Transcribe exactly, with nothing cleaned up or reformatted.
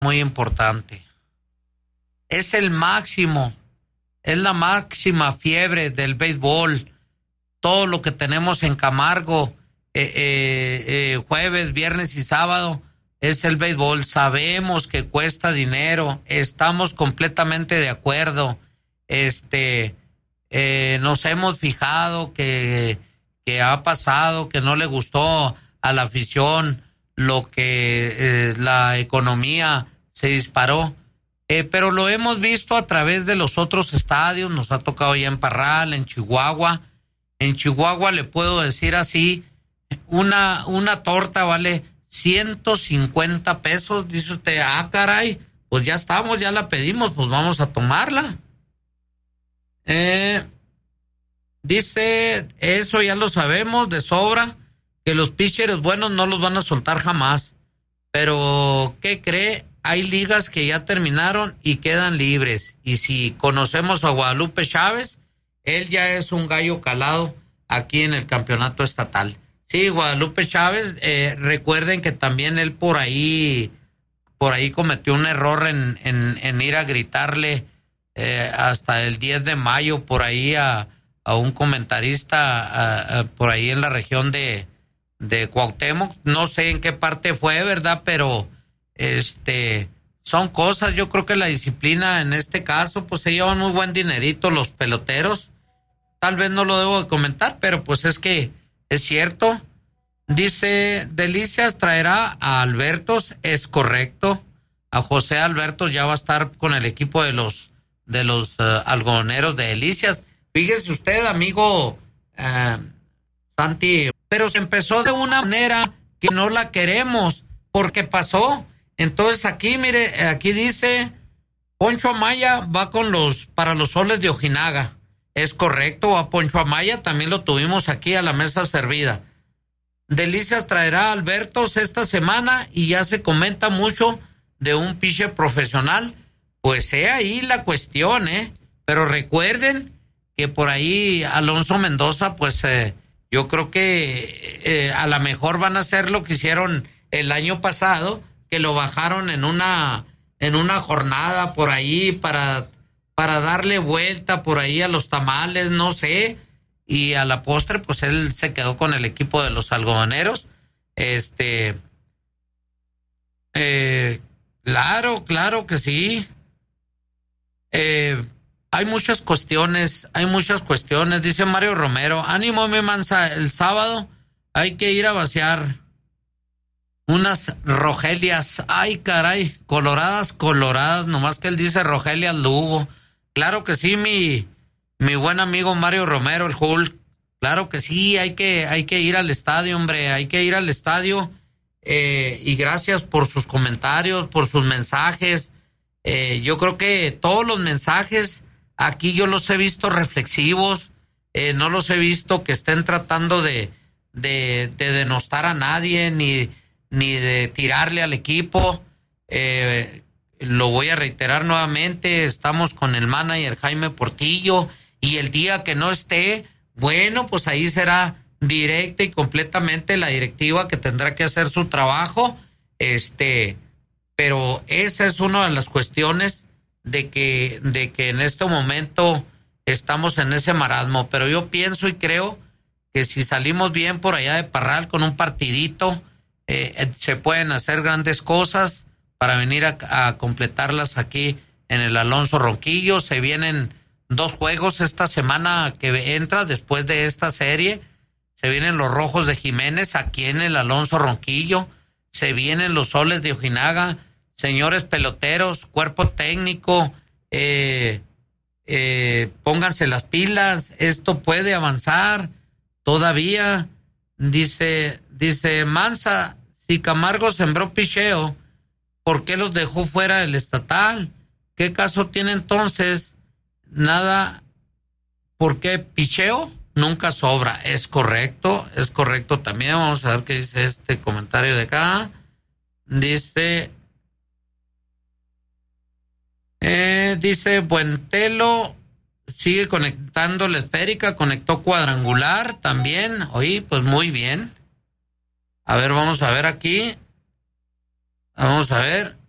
muy importante. Es el máximo, es la máxima fiebre del béisbol. Todo lo que tenemos en Camargo, eh, eh, eh, jueves, viernes y sábado, es el béisbol. Sabemos que cuesta dinero, estamos completamente de acuerdo. Este, eh, nos hemos fijado que, que ha pasado, que no le gustó a la afición lo que eh, la economía se disparó, eh, pero lo hemos visto a través de los otros estadios. Nos ha tocado ya en Parral, en Chihuahua. En Chihuahua le puedo decir así, una, una torta vale ciento cincuenta pesos. Dice usted, ah, caray, pues ya estamos, ya la pedimos, pues vamos a tomarla. Eh, dice, eso ya lo sabemos de sobra, que los pitchers buenos no los van a soltar jamás. Pero, ¿qué cree? Hay ligas que ya terminaron y quedan libres. Y si conocemos a Guadalupe Chávez, él ya es un gallo calado aquí en el campeonato estatal. Sí, Guadalupe Chávez, eh, recuerden que también él por ahí, por ahí cometió un error en, en, en ir a gritarle eh, hasta el diez de mayo por ahí a, a un comentarista a, a, por ahí en la región de de Cuauhtémoc. No sé en qué parte fue, ¿verdad? Pero este son cosas. Yo creo que la disciplina en este caso, pues se llevan muy buen dinerito los peloteros. Tal vez no lo debo de comentar, pero pues es que es cierto. Dice, Delicias traerá a Albertos, es correcto. A José Albertos ya va a estar con el equipo de los de los uh, algodoneros de Delicias. Fíjese usted, amigo uh, Santi, pero se empezó de una manera que no la queremos, porque pasó. Entonces aquí, mire, aquí dice, Poncho Amaya va con los, para los Soles de Ojinaga. Es correcto, a Poncho Amaya también lo tuvimos aquí a la mesa servida. Delicias traerá a Albertos esta semana y ya se comenta mucho de un pitcher profesional. Pues he ahí la cuestión, ¿eh? Pero recuerden que por ahí Alonso Mendoza, pues... Eh, Yo creo que eh, a lo mejor van a hacer lo que hicieron el año pasado, que lo bajaron en una en una jornada por ahí para para darle vuelta por ahí a los tamales, no sé, y a la postre pues él se quedó con el equipo de los algodoneros. Este, eh, claro, claro que sí. Eh, Hay muchas cuestiones, hay muchas cuestiones. Dice Mario Romero, ánimo mi mansa, el sábado hay que ir a vaciar unas Rogelias. Ay, caray, coloradas, coloradas, nomás que él dice Rogelias Lugo. Claro que sí, mi, mi buen amigo Mario Romero, el Hulk. Claro que sí, hay que, hay que ir al estadio, hombre, hay que ir al estadio. Eh, y gracias por sus comentarios, por sus mensajes. Eh, yo creo que todos los mensajes aquí yo los he visto reflexivos, eh, no los he visto que estén tratando de, de, de denostar a nadie, ni, ni de tirarle al equipo. Eh, lo voy a reiterar nuevamente, estamos con el manager Jaime Portillo, y el día que no esté, bueno, pues ahí será directa y completamente la directiva que tendrá que hacer su trabajo. Este, pero esa es una de las cuestiones de que de que en este momento estamos en ese marasmo, pero yo pienso y creo que si salimos bien por allá de Parral con un partidito, eh, se pueden hacer grandes cosas para venir a, a completarlas aquí en el Alonso Ronquillo. Se vienen dos juegos esta semana que entra después de esta serie. Se vienen los Rojos de Jiménez aquí en el Alonso Ronquillo, se vienen los Soles de Ojinaga. Señores peloteros, cuerpo técnico, eh, eh, pónganse las pilas, esto puede avanzar todavía. Dice, dice Mansa, si Camargo sembró picheo, ¿por qué los dejó fuera del estatal? ¿Qué caso tiene entonces? Nada, ¿por qué picheo? Nunca sobra. Es correcto, es correcto también. Vamos a ver qué dice este comentario de acá. Dice... Eh, dice Buentelo, sigue conectando la esférica, conectó cuadrangular también. Oye, pues muy bien. A ver, vamos a ver aquí. Vamos a ver.